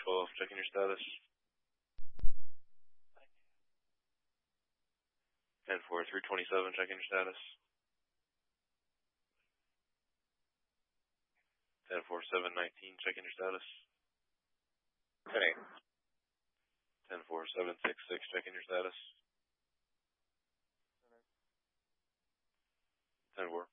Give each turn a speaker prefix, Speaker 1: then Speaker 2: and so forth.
Speaker 1: 312, checking your status. 10-4, 327, checking your status. 10-4, 719, checking your status. 10-4, 766, checking your status. 10-4.